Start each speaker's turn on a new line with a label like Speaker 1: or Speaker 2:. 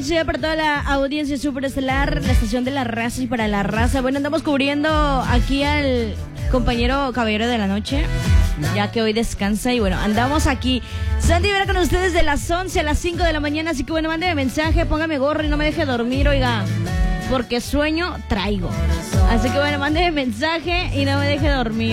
Speaker 1: noche para toda la audiencia superestelar, la estación de la raza y para la raza. Bueno, andamos cubriendo aquí al compañero caballero de la noche, ya que hoy descansa y bueno, andamos aquí. Sandy Vera con ustedes de las 11 a las 5 de la mañana, así que bueno, mándeme mensaje, póngame gorro y no me deje dormir, oiga, porque sueño traigo. Así que bueno, mándeme mensaje y no me deje dormir.